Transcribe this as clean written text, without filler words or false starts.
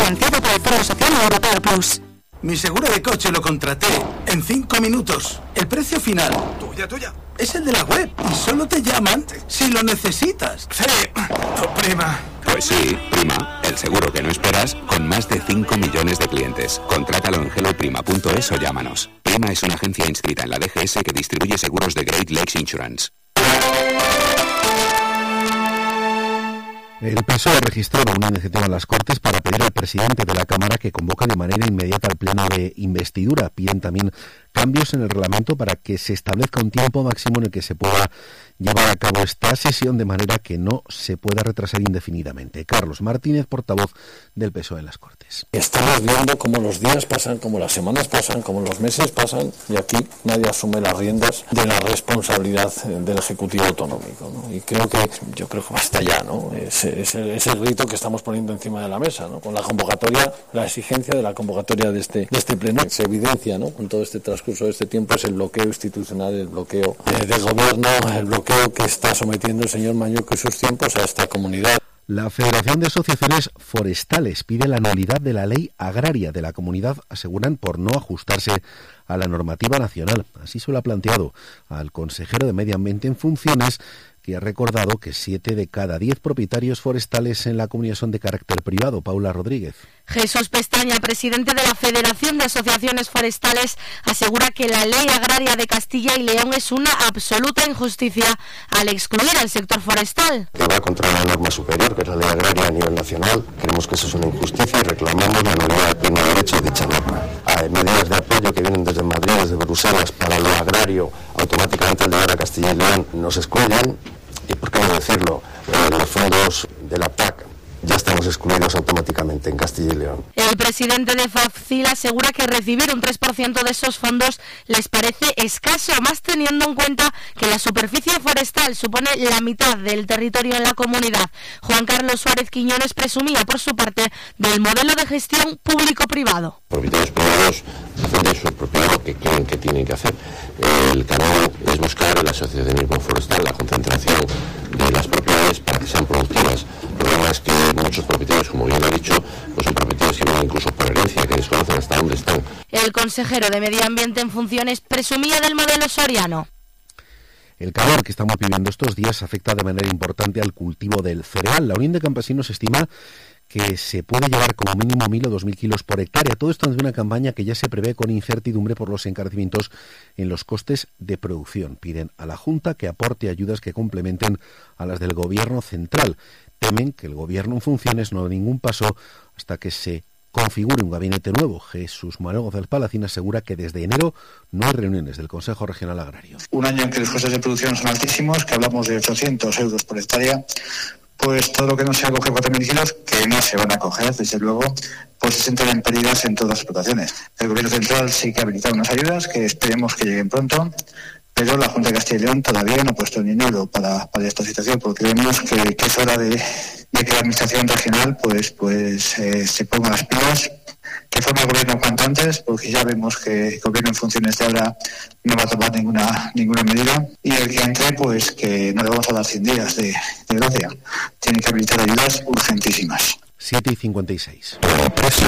financiado por el Fondo Social Europeo Plus. Mi seguro de coche lo contraté en 5 minutos. El precio final Tuya. es el de la web y solo te llaman si lo necesitas. Sí, tu prima. Pues sí, Prima, el seguro que no esperas con más de 5 millones de clientes. Contrátalo en helloprima.es o llámanos. Prima es una agencia inscrita en la DGS que distribuye seguros de Great Lakes Insurance. El PSOE ha registrado una iniciativa en las Cortes para pedir al presidente de la Cámara que convoque de manera inmediata al pleno de investidura. Piden también cambios en el reglamento para que se establezca un tiempo máximo en el que se pueda llevar a cabo esta sesión de manera que no se pueda retrasar indefinidamente. Carlos Martínez, portavoz del PSOE en las Cortes. Estamos viendo cómo los días pasan, cómo las semanas pasan, cómo los meses pasan y aquí nadie asume las riendas de la responsabilidad del Ejecutivo Autonómico, ¿no? Y yo creo que basta ya, ¿no? Es el grito que estamos poniendo encima de la mesa, ¿no? Con la convocatoria, la exigencia de la convocatoria de este pleno se evidencia, ¿no? Con todo este transcurso de este tiempo es el bloqueo institucional, el bloqueo del gobierno, el bloqueo que está sometiendo el señor Mañueco y sus tiempos a esta comunidad. La Federación de Asociaciones Forestales pide la nulidad de la ley agraria de la comunidad, aseguran, por no ajustarse a la normativa nacional. Así se lo ha planteado al consejero de Medio Ambiente en funciones, que ha recordado que 7 de cada 10 propietarios forestales en la comunidad son de carácter privado. Paula Rodríguez. Jesús Pestaña, presidente de la Federación de Asociaciones Forestales, asegura que la ley agraria de Castilla y León es una absoluta injusticia al excluir al sector forestal. Que va contra la norma superior, que es la ley agraria a nivel nacional. Creemos que eso es una injusticia y reclamamos la nulidad de pleno derecho de dicha norma. Hay medidas de apoyo que vienen desde Madrid, desde Bruselas, para lo agrario, automáticamente al llegar a Castilla y León nos excluyen. Y por qué no decirlo, los fondos de la PAC ya estamos excluidos automáticamente en Castilla y León. El presidente de FAFCIL asegura que recibir un 3% de esos fondos les parece escaso, más teniendo en cuenta que la superficie forestal supone la mitad del territorio en la comunidad. Juan Carlos Suárez Quiñones presumía, por su parte, del modelo de gestión público-privado. Propietarios privados hacen de su propiedad lo que creen que tienen que hacer. El camino es buscar el asociacionismo forestal, la concentración de las propiedades para que sean productivas. El problema es que muchos propietarios, como bien ha dicho, pues son propietarios que vienen incluso por herencia, que desconocen hasta dónde están. El consejero de Medio Ambiente en funciones presumía del modelo soriano. El calor que estamos viviendo estos días afecta de manera importante al cultivo del cereal. La Unión de Campesinos estima que se puede llevar como mínimo 1.000 o 2.000 kilos por hectárea. Todo esto ante una campaña que ya se prevé con incertidumbre por los encarecimientos en los costes de producción. Piden a la Junta que aporte ayudas que complementen a las del Gobierno central. Temen que el Gobierno en funciones no dé ningún paso hasta que se configure un gabinete nuevo. Jesús Manuel González Palacín asegura que desde enero no hay reuniones del Consejo Regional Agrario. Un año en que los costes de producción son altísimos, que hablamos de 800 euros por hectárea, pues todo lo que no se acoge 4.000 kilos, que no se van a coger, desde luego, pues se sienten en pérdidas en todas las explotaciones. El Gobierno central sí que ha habilitado unas ayudas que esperemos que lleguen pronto, pero la Junta de Castilla y León todavía no ha puesto ni un euro para esta situación, porque creemos que es hora de que la Administración regional se ponga las pilas, que forme el Gobierno cuanto antes, porque ya vemos que el Gobierno en funciones de ahora no va a tomar ninguna medida, y el que entre, pues que no le vamos a dar 100 días de gracia. Tiene que habilitar ayudas urgentísimas. 7:56. Precio